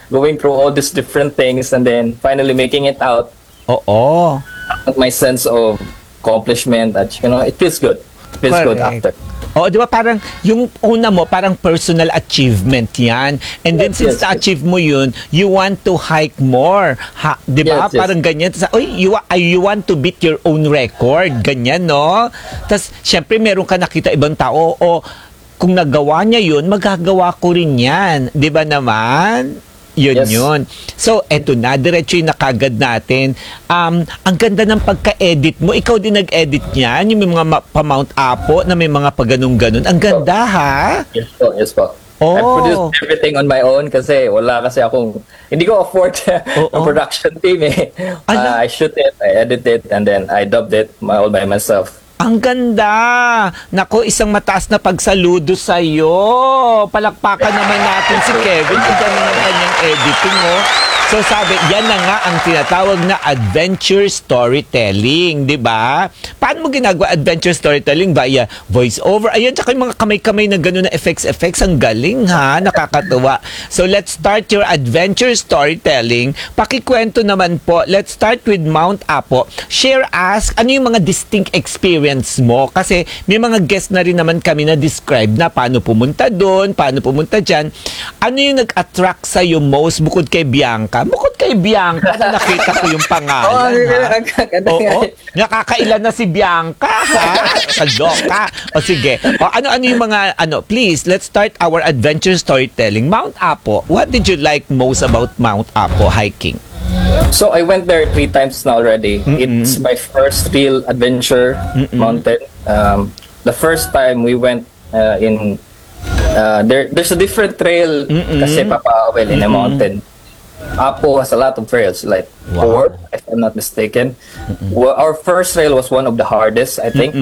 going through all these different things and then finally making it out. Oo. My sense of accomplishment at it feels good. It feels good after. Oo, di ba parang yung una mo, parang personal achievement yan. And then since na-achieve mo yun, you want to hike more. Di ba? Parang ganyan. You want to beat your own record. Ganyan, no? Tapos, syempre, meron ka nakita ibang tao, kung nagawa niya yun, magagawa ko rin yan. Di ba naman? Yun. So, eto na, diretso yung nakagad natin. Ang ganda ng pagka-edit mo. Ikaw din nag-edit niyan, yung may mga pa-Mount Apo na may mga pag-ganun-ganun. Ang ganda, ha? Yes po. I produced everything on my own kasi wala kasi akong, hindi ko afford a production team eh. I shoot it, I edit it, and then I dubbed it all by myself. Ang ganda! Nako, isang mataas na pagsaludo sa'yo. Palakpakan naman natin si Kevin. Ang ganda ng kanyang editing, So sabi, yan na nga ang tinatawag na adventure storytelling, di ba? Paano mo ginagawa adventure storytelling? Via voice-over. Ayan, tsaka yung mga kamay-kamay na gano'n na effects. Ang galing, ha? Nakakatuwa. So let's start your adventure storytelling. Pakikwento naman po. Let's start with Mount Apo. Share us, ano yung mga distinct experience mo? Kasi may mga guest na rin naman kami na describe na paano pumunta doon, paano pumunta dyan. Ano yung nag-attract sa'yo most bukod kay Bianca? Bukod kay Bianca na nakita ko yung pangalan. Oo. Nakakailan na si Bianca, ha? Kaloka. O sige. Ano yung mga, please, let's start our adventure storytelling. Mount Apo, what did you like most about Mount Apo hiking? So I went there 3 times now already. It's my first real adventure mountain. The first time we went there's a different trail kasi in a mountain. Apo has a lot of trails, like 4, if I'm not mistaken. Well, our first trail was one of the hardest, I think.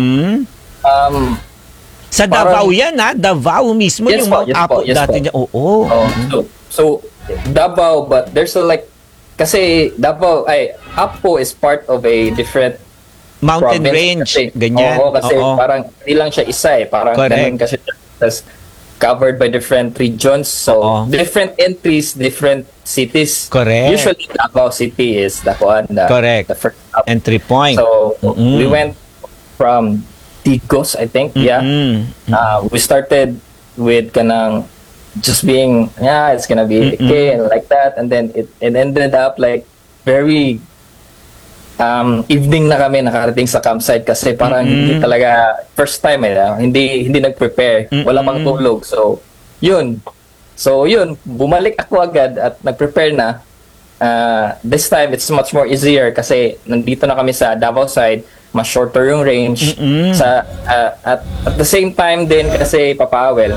Sa Davao yan, ha? Davao mismo yung Mount Apo dati niya. So Davao, but there's kasi Davao, Apo is part of a different mountain range. Ganyan. Kasi parang hindi lang siya isa Parang ganun kasi covered by different regions. So, different entries, different cities. Correct. Usually, Davao City is the first entry point. So, we went from Tigos, I think. We started with just being, it's gonna be okay, and like that. And then it ended up very evening na kami nakarating sa campsite kasi parang hindi talaga first time hindi nag-prepare, wala pang tulog. So yun bumalik ako agad at nag-prepare na. This time it's much more easier kasi nandito na kami sa Davao side, mas shorter yung range at the same time din kasi Papawel.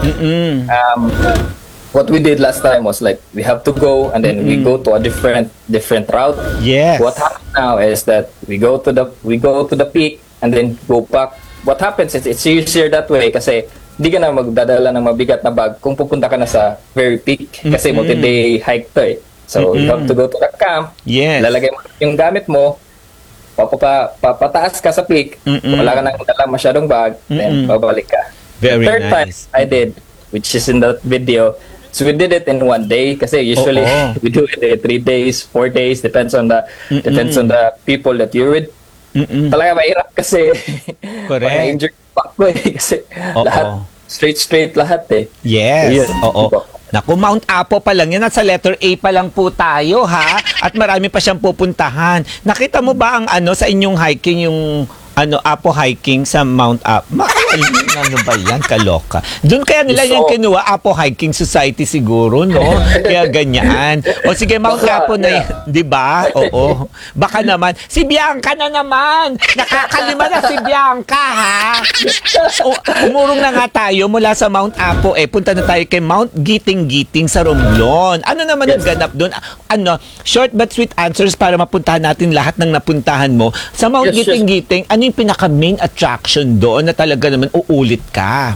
What we did last time was we have to go and then we go to a different route. Yes. What happens now is that we go to the peak and then go back. What happens is it's easier that way kasi hindi ka na magdadala ng mabigat na bag kung pupunta ka na sa very peak kasi multi-day hike to So you have to go to the camp. Yes. Lalagay mo yung gamit mo. Papataas ka sa peak. Wala ka nang dala masyadong bag. Then babalik ka. Very Third nice. time I did, which is in the video. So we did it in 1 day kasi usually we do it in 3 days, 4 days, depends on the people that you're with. Talaga mahirap kasi injured pa ko kasi lahat straight lahat Yes. Naku, Mount Apo pa lang yan. At sa letter A pa lang po tayo, ha? At marami pa siyang pupuntahan. Nakita mo ba ang sa inyong hiking, yung Apo hiking sa Mount Apo? Ano ba yan? Kaloka. Doon kaya nila yung kinuha, Apo Hiking Society siguro, no? Kaya ganyan. O sige, Mount Apo na, di ba? Oo. Baka naman, si Bianca na naman! Nakakalima na si Bianca, ha? Umurong na nga tayo mula sa Mount Apo, punta na tayo kay Mount Giting-Giting sa Romblon. Ano naman ang ganap doon? Short but sweet answers para mapuntahan natin lahat ng napuntahan mo. Sa Mount Giting-Giting, ano yung pinaka-main attraction doon na talaga naman uulit ka?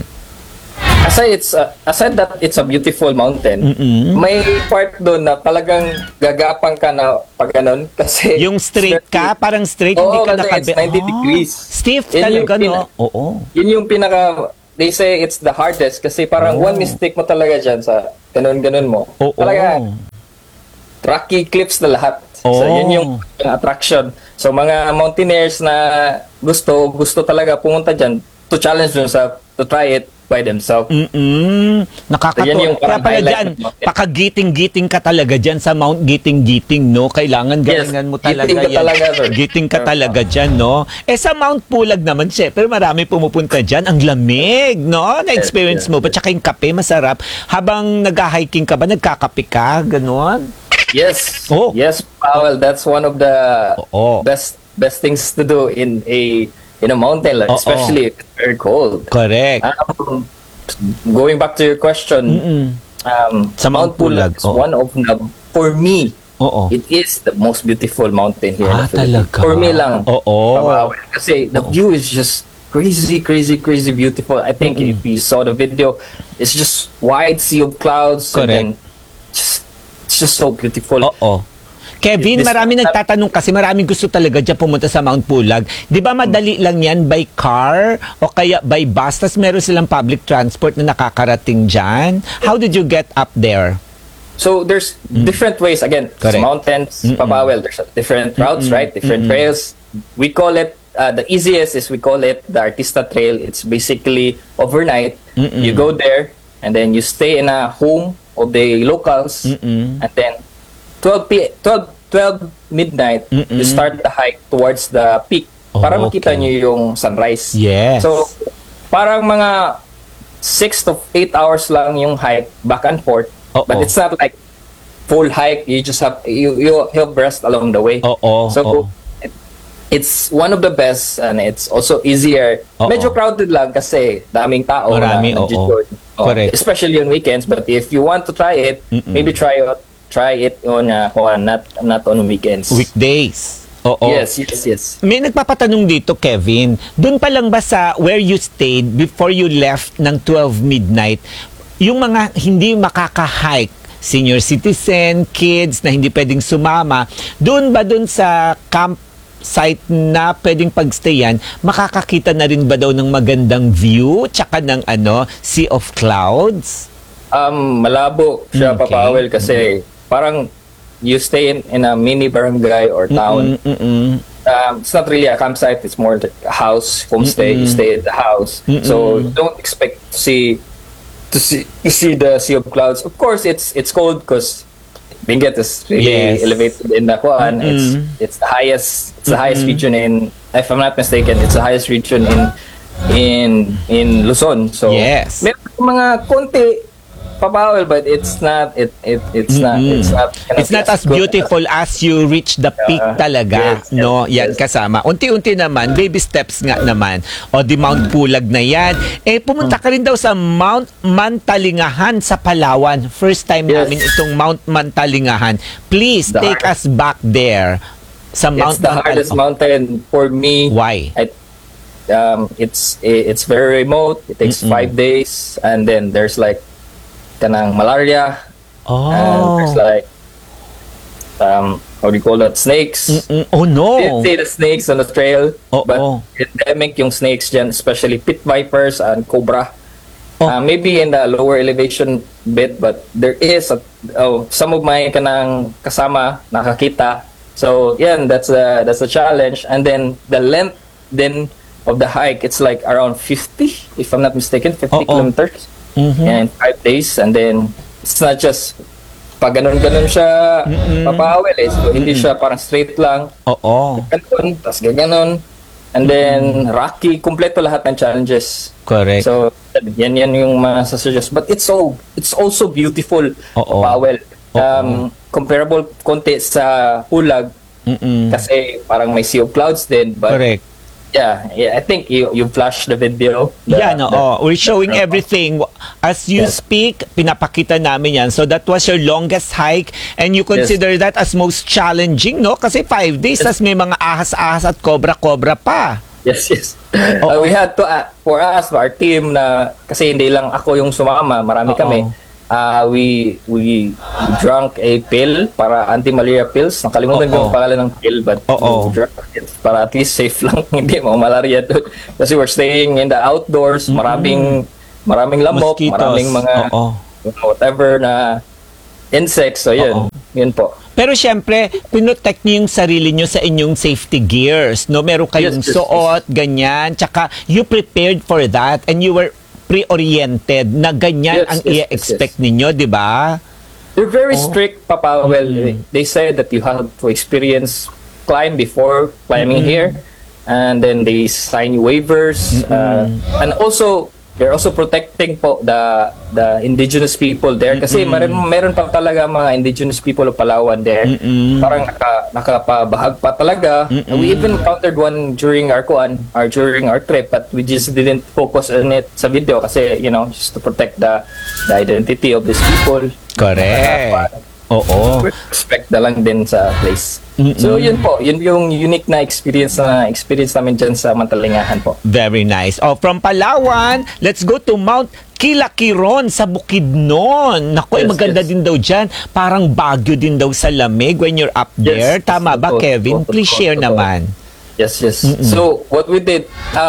Aside that it's a beautiful mountain, may part doon na talagang gagapang ka na pag ganun kasi yung straight ka, parang straight, hindi ka nakabi. 90 degrees. Stiff talaga, no? Yun yung they say it's the hardest kasi parang one mistake mo talaga dyan sa ganun mo. Talaga, rocky cliffs na lahat. So yun yung attraction. So mga mountaineers na gusto talaga pumunta dyan to challenge themselves to try it by themselves. Nakakatawa. So, yan yung Kaya pala highlight dyan, ng mountain. pakagiting-giting ka talaga dyan sa Mount Giting-Giting, no? Kailangan galingan mo talaga giting ka yan. talaga, sir. Giting ka talaga dyan, no? Sa Mount Pulag naman, syempre marami pumupunta dyan. Ang lamig, no? Na-experience mo ba? Tsaka yung kape, masarap. Habang nag-hiking ka ba, nagkakape ka? Ganon? Yes. Oh. Yes, Powell, that's one of the Oo. best things to do in a mountain, like, Oo. especially if it's very cold. Correct. Going back to your question, Sa Mount Mount Pulag is Pulag, oo. one of the, for me, Oo. it is the most beautiful mountain here in the Philippines. Talaga? For me lang. Oo. Kasi the view is just crazy beautiful. I think if you saw the video, it's just wide sea of clouds. Correct. And then it's just so beautiful. Oo. Kevin, marami nagtatanong kasi maraming gusto talaga dyan pumunta sa Mount Pulag. Di ba madali lang yan by car o kaya by bus? Tas meron silang public transport na nakakarating dyan. How did you get up there? So there's different ways. Again, Correct. mountains, Papawel, there's different routes, right? Different trails. We call it, the easiest is we call it the Artista Trail. It's basically overnight. You go there and then you stay in a home of the locals. And then 12 midnight, you start the hike towards the peak para makita okay. nyo yung sunrise. Yes. So, parang mga 6 to 8 hours lang yung hike back and forth. But it's not like full hike. You just have you have rest along the way. So it's one of the best and it's also easier. Medyo crowded lang kasi daming tao. Marami, na nandito. Correct. Especially on weekends. But if you want to try it, maybe try it on not on weekends. Weekdays. Yes. May nagpapatanong dito, Kevin. Doon pa lang ba sa where you stayed before you left ng 12 midnight, yung mga hindi makaka-hike, senior citizen, kids na hindi pwedeng sumama, doon ba doon sa campsite na pwedeng pagstayan, makakakita na rin ba daw ng magandang view tsaka ng sea of clouds? Malabo siya, Okay. Papawel, kasi parang you stay in a mini barangay or town. It's not really a campsite, it's more like a house, homestay. You stay at the house. So don't expect to see the sea of clouds. Of course, it's cold because Benguet is really elevated in the Kuan. It's the highest region in, if I'm not mistaken, it's the highest region in Luzon. So may mga konti Papawel, but it's not as beautiful as you reach the peak talaga, no? Yan kasama. Unti-unti naman, baby steps nga naman. O di Mount Pulag na yan. Pumunta ka rin daw sa Mount Mantalingahan sa Palawan. First time namin itong Mount Mantalingahan. Please take us back there sa Mount It's the hardest mountain for me. Why? It's very remote. It takes 5 days, and then there's like kanang malaria. And there's like how do you call that? Snakes. Oh no. Didn't see the snakes on the trail, but endemic yung snakes dyan, especially pit vipers and cobra. Maybe in the lower elevation bit, but there is some of my kanang kasama nakakita. So yeah, that's a challenge. And then the length then of the hike, it's like around 50, if I'm not mistaken, 50 kilometers. And 5 days, and then it's not just pag ganon siya Papawel so hindi siya parang straight lang. Ganon, tas gaganon, and then rocky, kompleto lahat ng challenges. Correct. So yan yung masasuggest, but it's also beautiful, Papawel. Comparable konti sa Pulag kasi parang may sea of clouds din, but correct. Yeah, I think you flashed the video. We're showing everything. As you speak, pinapakita namin yan. So that was your longest hike and you consider that as most challenging, no? Kasi 5 days, tas may mga ahas-ahas at cobra-cobra pa. Yes. We had to, for us, our team, na kasi hindi lang ako yung sumama, marami kami. We drank a pill para anti-malaria pills. Nakalimutan ko yung pangalan ng pill, but we drank it para at least safe lang, hindi mo malaria doon. Kasi we're staying in the outdoors, maraming lamok, Mosquitoes. maraming mga whatever na insects. So yun. Yun po. Pero syempre, pinotect niyo yung sarili niyo sa inyong safety gears, no? Meron kayong Yes, yes, suot, ganyan, tsaka you prepared for that and you were pre-oriented na ganyan Yes, ang yes, i-expect ninyo, di ba? They're very strict, Papa. Well, they said that you have to experience climb before climbing here, and then they sign you waivers, and also they're also protecting po the indigenous people there kasi meron pa talaga mga indigenous people of Palawan there. Parang nakapabahag pa talaga. We even encountered one during during our trip, but we just didn't focus on it sa video kasi just to protect the identity of these people. Correct. Oo. Respect na lang din sa place. So yun po, yun yung unique na experience namin dyan sa Mantalingahan po. Very nice. From Palawan, let's go to Mount Kilakiron sa Bukidnon. Naku, Yes, maganda yes. din daw dyan. Parang Baguio din daw sa lamig when you're up there. Yes, Tama ba, totoo, Kevin? totoo, Please share totoo. naman. Yes. So what we did,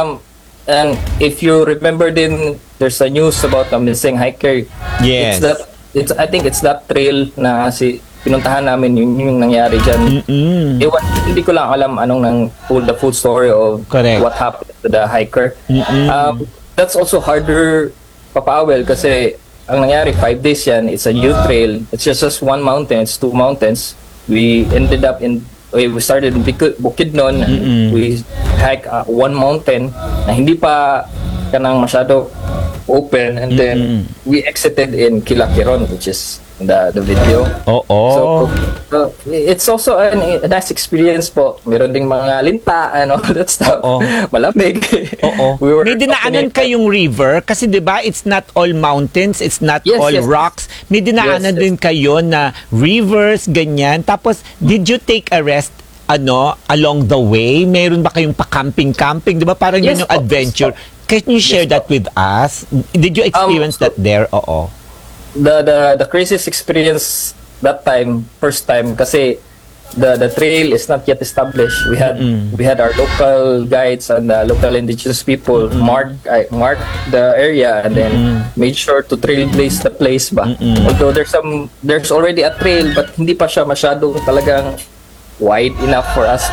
and if you remember din, there's a news about a missing hiker. Yes. I think it's that trail na pinuntahan namin yung nangyari dyan. Hindi ko lang alam anong the full story of Correct. what happened to the hiker. That's also harder, Papa Awel, kasi ang nangyari 5 days yan. It's a new trail. It's just one mountain. It's 2 mountains. We ended up we started in Bukidnon. And we hike one mountain na hindi pa kanang masyado open, and then we exited in Kilakiron, which is the video. Oo. So it's also a nice experience po. Meron ding mga linta and all that stuff. Malamig. Oo. May dinaanan kayong river kasi 'di ba it's not all mountains, it's not all rocks. May dinaanan din kayo na rivers, ganyan. Tapos did you take a rest along the way? Meron ba kayong pa-camping-camping? 'Di ba parang yun yung adventure? Can you share that with us? Did you experience that there? Oo. The craziest experience that time, first time, kasi the trail is not yet established. We had our local guides and the local indigenous people mark the area and then made sure to trailblaze the place ba. Although there's already a trail, but hindi pa siya masyadong talagang wide enough for us.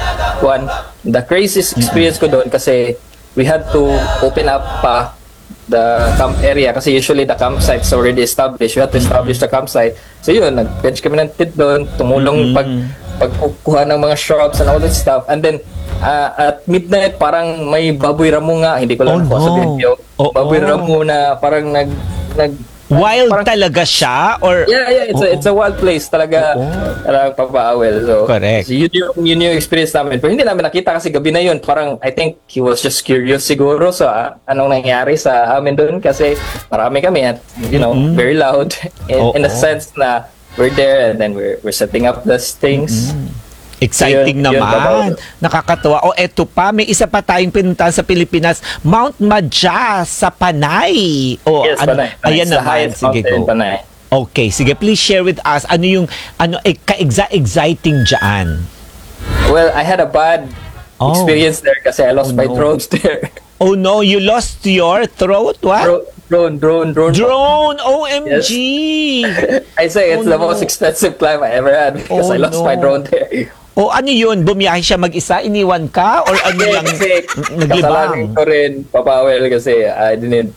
The craziest experience ko doon kasi we had to open up pa the camp area kasi usually the campsite is already established. We had to establish the campsite. So yun, nag-bench kami ng tent doon, tumulong pagkukuha ng mga shrubs and all that stuff. And then at midnight parang may baboy ramo nga, hindi ko lang nakuha sa video. Baboy ramo na parang nag wild parang, talaga siya or it's a wild place talaga. Talagang Papa Awel. So, correct. So yun yung experience namin. Pero hindi namin nakita kasi gabi na yun. Parang I think he was just curious siguro sa anong nangyari sa amin doon kasi marami kami at very loud in the sense na we're there and then we're setting up these things. Exciting naman. Nakakatuwa. Eto pa, may isa pa tayong pinuntahan sa Pilipinas, Mount Majas sa Panay. Yes, Panay. Ayan naman. Sige, go. Panay. Okay, sige, please share with us ka-exciting dyan. Well, I had a bad experience there kasi I lost my throat there. Oh no, you lost your throat? What? Drone. OMG! Yes. I say it's the most expensive climb I ever had because I lost my drone there. Ano yun? Bumiyahe siya mag-isa? Iniwan ka? Or ano lang? Kasi naglibang? kasalanan ko rin, Papa Awel, kasi I didn't,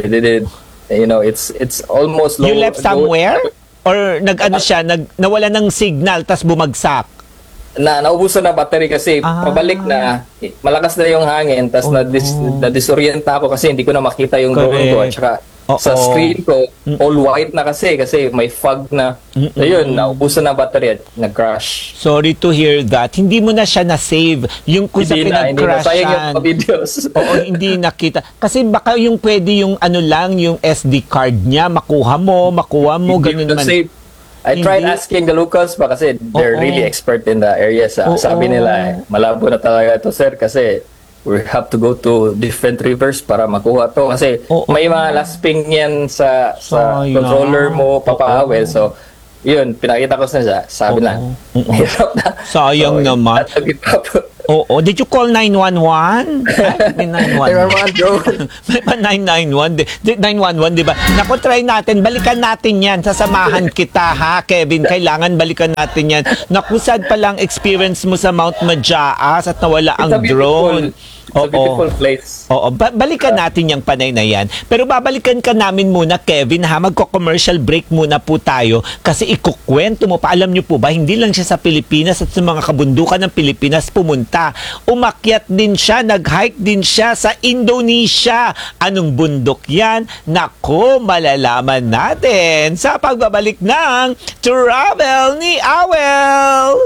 it's almost low. You left somewhere? Or nawala ng signal tas bumagsak? Naubusan na battery kasi pabalik na, malakas na yung hangin, tas na-disorienta ako kasi hindi ko na makita yung drone ko. At saka sa screen ko, all white na kasi may fog na. So yun, naubusan na battery at nag-crash. Sorry to hear that. Hindi mo na siya na-save. Yung kung sa pinag-crashan. Sayang yung videos. Hindi nakita. Kasi baka yung pwede yung yung SD card niya, makuha mo, ganun man. I tried asking the locals ba kasi they're really expert in the area. Sabi nila, malabo na talaga ito, sir, kasi we have to go to different rivers para makuha to. Kasi may mga lasping yan sa controller mo, Papa Awel. So, yun, pinakita ko sa siya. Sabi na, hirap na. Sayang naman. Oo. Did you call 911? Ay, may 911. bro. May pa 991, 911, di ba? Naku, try natin. Balikan natin yan. Sasamahan kita, ha, Kevin? Kailangan balikan natin yan. Naku, sad palang experience mo sa Mount Majaas at nawala ang drone. It's a beautiful place. Oo, balikan natin yung panay na yan. Pero babalikan ka namin muna, Kevin, ha? Magko-commercial break muna po tayo kasi ikukwento mo pa. Alam niyo po ba, hindi lang siya sa Pilipinas at sa mga kabundukan ng Pilipinas pumunta. Umakyat din siya, nag-hike din siya sa Indonesia. Anong bundok yan? Nako, malalaman natin sa pagbabalik ng Travel ni Awel!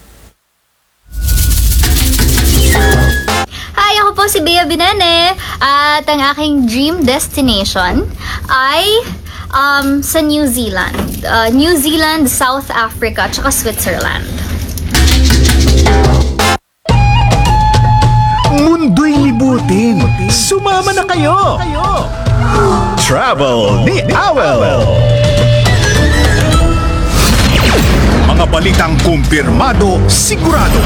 Hi, ako po si Bea Binene at ang aking dream destination ay sa New Zealand. New Zealand, South Africa, tsaka Switzerland. Mundo'y libutin. Sumama na kayo. Travel ni Awel. Mga balitang kumpirmado, sigurado.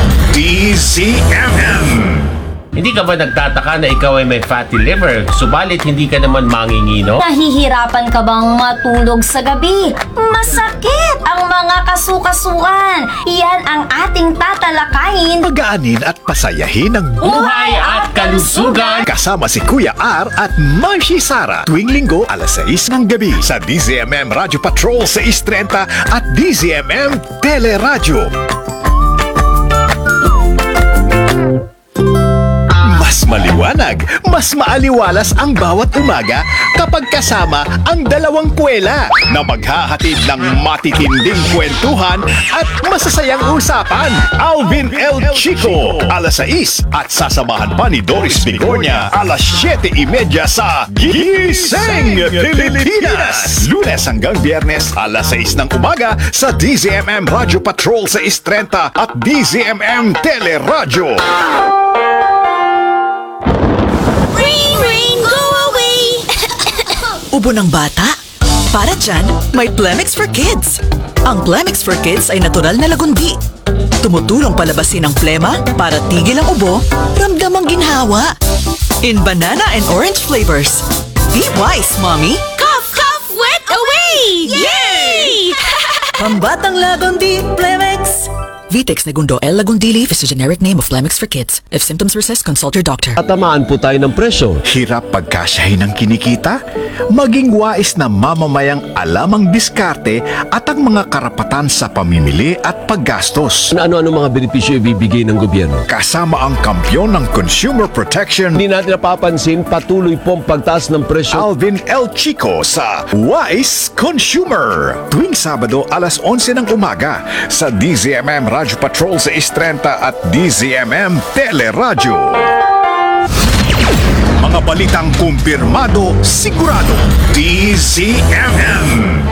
DZMM. Hindi ka ba nagtataka na ikaw ay may fatty liver, subalit hindi ka naman mangingino? Nahihirapan ka bang matulog sa gabi? Masakit ang mga kasukasuan. Yan ang ating tatalakayin. Pagaanin at pasayahin ng Buhay at kalusugan! kasama si Kuya R at Marcy Sara tuwing linggo alas 6 ng gabi sa DZMM Radio Patrol sa 6:30 at DZMM Teleradyo. Mas maliwanag, mas maaliwalas ang bawat umaga kapag kasama ang dalawang kwela na maghahatid ng matitinding kwentuhan at masasayang usapan. Alvin L. Chico, alas 6 at sasamahan pa ni Doris Bigornia alas 7:30 sa Gising Pilipinas. Lunes hanggang Biyernes alas 6 ng umaga sa DZMM Radio Patrol sa 6:30 at DZMM Teleradyo. Ubo ng bata? Para dyan, may Plemix for Kids. Ang Plemix for Kids ay natural na lagundi. Tumutulong palabasin ang plema para tigil ang ubo, ramdam ang ginhawa. In banana and orange flavors. Be wise, Mommy! Cough, cough, wet away! Yay! Pambatang lagundi, Plemix! Vitex Negundo L. Lagundi Leaf is a generic name of Plemix for Kids. If symptoms persist, consult your doctor. Tatamaan po tayo ng presyo. Hirap pagkasyahin ng kinikita? Maging wais na mamamayang alam ang diskarte at ang mga karapatan sa pamimili at paggastos. Ano-ano mga benepisyo ibibigay ng gobyerno? Kasama ang kampyon ng consumer protection, Hindi natin napapansin, patuloy pong pagtaas ng presyo. Alvin L. Chico sa Wise Consumer. Tuwing Sabado alas 11 ng umaga sa DZMM Radio Patrol sa 6:30 at DZMM Teleradyo. Mga balitang kumpirmado, sigurado. DZMM.